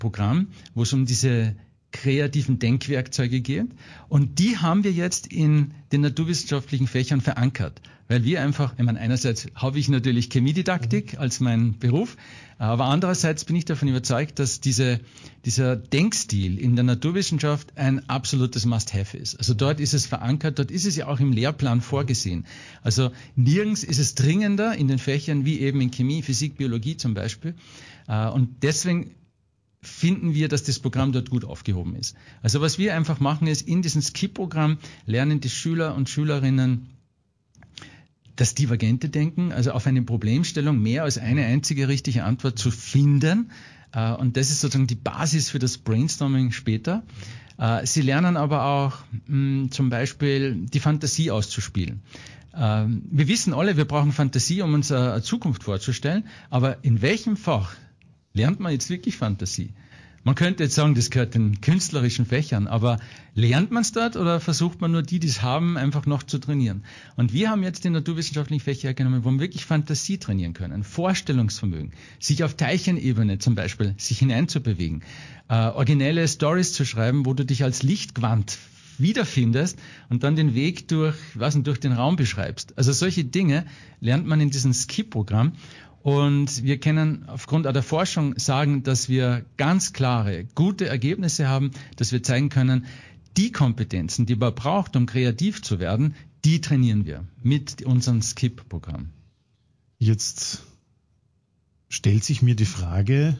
Programm, wo es um diese kreativen Denkwerkzeuge geht. Und die haben wir jetzt in den naturwissenschaftlichen Fächern verankert. Weil wir einfach, einerseits habe ich natürlich Chemiedidaktik als mein Beruf, aber andererseits bin ich davon überzeugt, dass dieser Denkstil in der Naturwissenschaft ein absolutes Must-have ist. Also dort ist es verankert, dort ist es ja auch im Lehrplan vorgesehen. Also nirgends ist es dringender in den Fächern wie eben in Chemie, Physik, Biologie zum Beispiel. Und deswegen finden wir, dass das Programm dort gut aufgehoben ist. Also was wir einfach machen ist, in diesem Skip-Programm lernen die Schüler und Schülerinnen das divergente Denken, also auf eine Problemstellung mehr als eine einzige richtige Antwort zu finden. Und das ist sozusagen die Basis für das Brainstorming später. Sie lernen aber auch zum Beispiel die Fantasie auszuspielen. Wir wissen alle, wir brauchen Fantasie, um uns eine Zukunft vorzustellen. Aber in welchem Fach lernt man jetzt wirklich Fantasie? Man könnte jetzt sagen, das gehört den künstlerischen Fächern, aber lernt man es dort oder versucht man nur die es haben, einfach noch zu trainieren? Und wir haben jetzt die naturwissenschaftlichen Fächer hergenommen, wo man wirklich Fantasie trainieren können, Vorstellungsvermögen, sich auf Teilchenebene zum Beispiel sich hineinzubewegen, originelle Stories zu schreiben, wo du dich als Lichtquant wiederfindest und dann den Weg durch den Raum beschreibst. Also solche Dinge lernt man in diesem Skip-Programm. Und wir können aufgrund der Forschung sagen, dass wir ganz klare, gute Ergebnisse haben, dass wir zeigen können, die Kompetenzen, die man braucht, um kreativ zu werden, die trainieren wir mit unserem Skip-Programm. Jetzt stellt sich mir die Frage,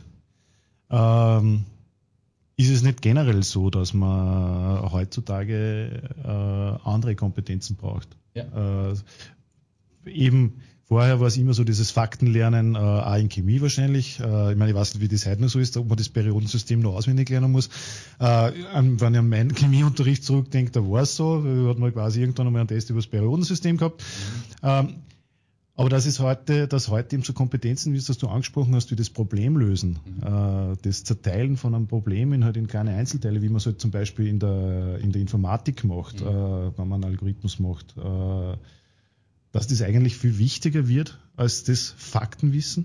ist es nicht generell so, dass man heutzutage andere Kompetenzen braucht? Ja. Eben vorher war es immer so dieses Faktenlernen, auch in Chemie wahrscheinlich. Ich weiß nicht, wie das heute noch so ist, ob man das Periodensystem noch auswendig lernen muss. Wenn ich an meinen Chemieunterricht zurückdenke, da war es so, da hat man quasi irgendwann einmal einen Test über das Periodensystem gehabt. Aber dass heute eben so Kompetenzen, wie es das du angesprochen hast, wie das Problem lösen, das Zerteilen von einem Problem in kleine Einzelteile, wie man es halt zum Beispiel in der Informatik macht, wenn man einen Algorithmus macht, dass das eigentlich viel wichtiger wird als das Faktenwissen?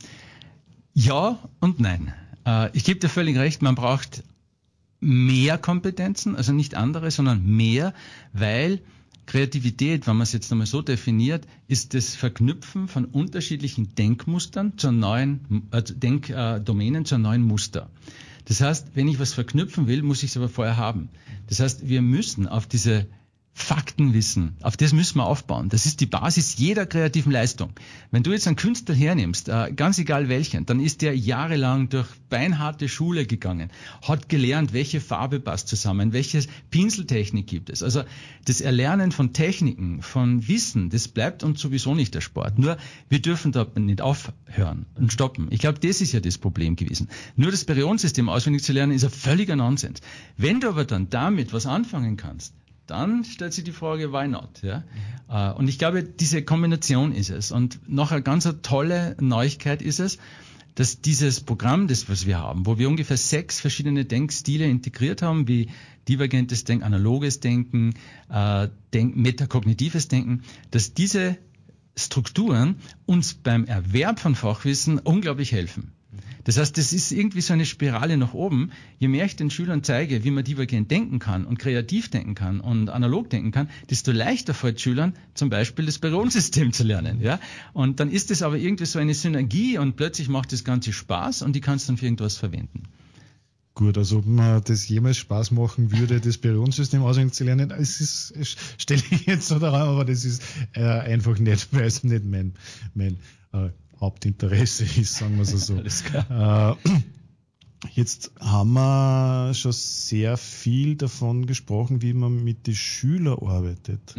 Ja und nein. Ich gebe dir völlig recht, man braucht mehr Kompetenzen, also nicht andere, sondern mehr, weil Kreativität, wenn man es jetzt nochmal so definiert, ist das Verknüpfen von unterschiedlichen Denkmustern zu neuen Denkdomänen zu neuen Muster. Das heißt, wenn ich was verknüpfen will, muss ich es aber vorher haben. Das heißt, wir müssen auf diese Faktenwissen, auf das müssen wir aufbauen. Das ist die Basis jeder kreativen Leistung. Wenn du jetzt einen Künstler hernimmst, ganz egal welchen, dann ist der jahrelang durch beinharte Schule gegangen, hat gelernt, welche Farbe passt zusammen, welche Pinseltechnik gibt es. Also das Erlernen von Techniken, von Wissen, das bleibt uns sowieso nicht der Sport. Nur wir dürfen da nicht aufhören und stoppen. Ich glaube, das ist ja das Problem gewesen. Nur das Periodensystem auswendig zu lernen, ist ein völliger Nonsens. Wenn du aber dann damit was anfangen kannst, dann stellt sich die Frage, why not? Ja? Und ich glaube, diese Kombination ist es. Und noch eine ganz tolle Neuigkeit ist es, dass dieses Programm, das was wir haben, wo wir ungefähr 6 verschiedene Denkstile integriert haben, wie divergentes Denken, analoges Denken, metakognitives Denken, dass diese Strukturen uns beim Erwerb von Fachwissen unglaublich helfen. Das heißt, das ist irgendwie so eine Spirale nach oben. Je mehr ich den Schülern zeige, wie man divergent denken kann und kreativ denken kann und analog denken kann, desto leichter fällt Schülern zum Beispiel das Periodensystem zu lernen. Ja? Und dann ist es aber irgendwie so eine Synergie und plötzlich macht das Ganze Spaß und die kannst du dann für irgendwas verwenden. Gut, also ob man das jemals Spaß machen würde, das Periodensystem auswendig zu lernen, stelle ich jetzt so daran, aber das ist einfach nicht, weil es nicht mein Hauptinteresse ist, sagen wir es so. Alles klar. Jetzt haben wir schon sehr viel davon gesprochen, wie man mit den Schülern arbeitet.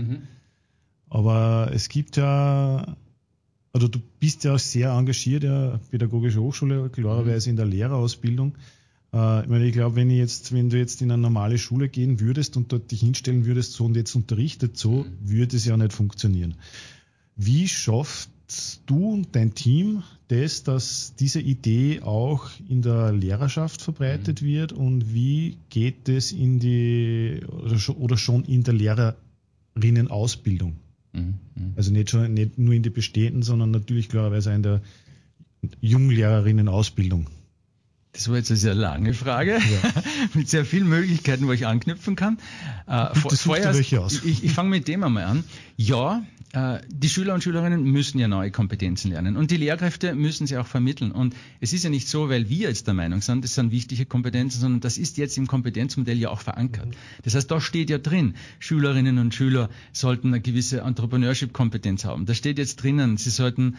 Aber es gibt ja, also du bist ja auch sehr engagiert, ja, Pädagogische Hochschule, klarerweise in der Lehrerausbildung. Ich glaube, wenn du jetzt in eine normale Schule gehen würdest und dort dich hinstellen würdest, so und jetzt unterrichtet so, würde es ja nicht funktionieren. Wie schafft du und dein Team das, dass diese Idee auch in der Lehrerschaft verbreitet wird und wie geht es oder schon in der Lehrerinnenausbildung? Also nicht nur in die bestehenden, sondern natürlich klarerweise in der Junglehrerinnenausbildung. Das war jetzt eine sehr lange Frage, mit sehr vielen Möglichkeiten, wo ich anknüpfen kann. Ich fange mit dem einmal an. Ja, die Schüler und Schülerinnen müssen ja neue Kompetenzen lernen und die Lehrkräfte müssen sie auch vermitteln. Und es ist ja nicht so, weil wir jetzt der Meinung sind, das sind wichtige Kompetenzen, sondern das ist jetzt im Kompetenzmodell ja auch verankert. Das heißt, da steht ja drin, Schülerinnen und Schüler sollten eine gewisse Entrepreneurship-Kompetenz haben. Da steht jetzt drinnen, sie sollten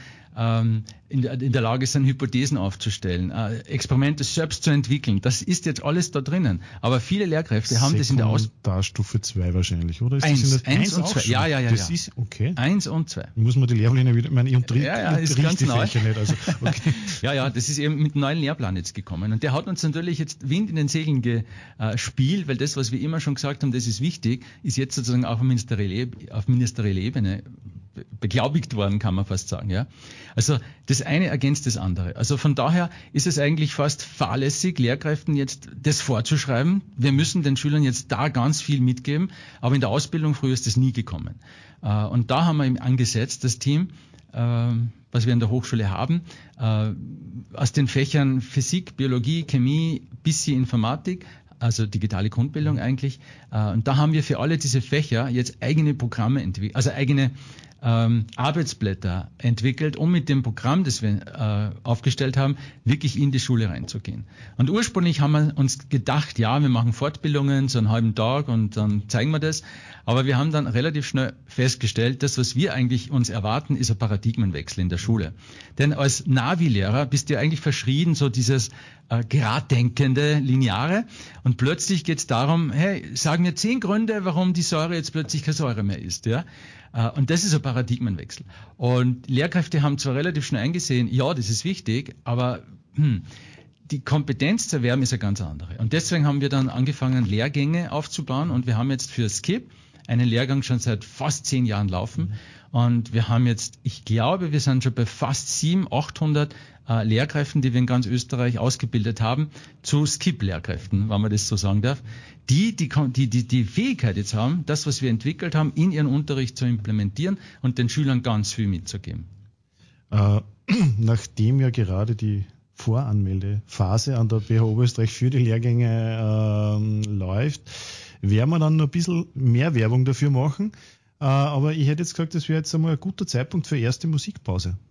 in der Lage sein, Hypothesen aufzustellen, Experimente selbst zu entwickeln. Das ist jetzt alles da drinnen. Aber viele Lehrkräfte haben das in der Ausbildung. Stufe 2 wahrscheinlich, oder? Ist 1 und 2. Ja. Das ist okay. 1 und 2. Muss man die Lehrpläne wieder, ich meine, ich unterrichte ist ganz die neu. Fächer nicht. Also, okay. Ja, das ist eben mit dem neuen Lehrplan jetzt gekommen. Und der hat uns natürlich jetzt Wind in den Segeln gespielt, weil das, was wir immer schon gesagt haben, das ist wichtig, ist jetzt sozusagen auch auf ministerieller Ebene beglaubigt worden, kann man fast sagen. Ja. Also das eine ergänzt das andere. Also von daher ist es eigentlich fast fahrlässig, Lehrkräften jetzt das vorzuschreiben. Wir müssen den Schülern jetzt da ganz viel mitgeben, aber in der Ausbildung früher ist das nie gekommen. Und da haben wir eben angesetzt, das Team, was wir in der Hochschule haben, aus den Fächern Physik, Biologie, Chemie, bisschen Informatik, also digitale Grundbildung eigentlich. Und da haben wir für alle diese Fächer jetzt eigene Programme entwickelt, also eigene Arbeitsblätter entwickelt, um mit dem Programm, das wir aufgestellt haben, wirklich in die Schule reinzugehen. Und ursprünglich haben wir uns gedacht, ja, wir machen Fortbildungen, so einen halben Tag und dann zeigen wir das. Aber wir haben dann relativ schnell festgestellt, das, was wir eigentlich uns erwarten, ist ein Paradigmenwechsel in der Schule. Denn als Navi-Lehrer bist du eigentlich verschrien, so dieses geraddenkende, lineare. Und plötzlich geht es darum, hey, sag mir 10 Gründe, warum die Säure jetzt plötzlich keine Säure mehr ist. Ja? Und das ist ein Paradigmenwechsel. Und Lehrkräfte haben zwar relativ schnell eingesehen, ja, das ist wichtig, aber die Kompetenz zu erwerben ist eine ganz andere. Und deswegen haben wir dann angefangen, Lehrgänge aufzubauen. Und wir haben jetzt für Skip einen Lehrgang schon seit fast 10 Jahren laufen. Und wir haben jetzt, ich glaube, wir sind schon bei fast 700, 800 Lehrkräften, die wir in ganz Österreich ausgebildet haben, zu Skip-Lehrkräften, wenn man das so sagen darf, die Fähigkeit jetzt haben, das, was wir entwickelt haben, in ihren Unterricht zu implementieren und den Schülern ganz viel mitzugeben. Nachdem ja gerade die Voranmeldephase an der BH Oberösterreich für die Lehrgänge läuft, werden wir dann noch ein bisschen mehr Werbung dafür machen. Aber ich hätte jetzt gesagt, das wäre jetzt einmal ein guter Zeitpunkt für erste Musikpause.